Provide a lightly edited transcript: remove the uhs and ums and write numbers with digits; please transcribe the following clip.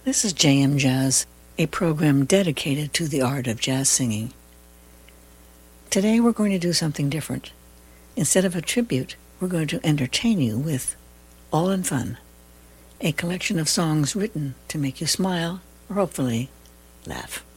This is JM Jazz, a program dedicated to the art of jazz singing. Today we're going to do something different. Instead of a tribute, we're going to entertain you with All in Fun, a collection of songs written to make you smile or hopefully laugh.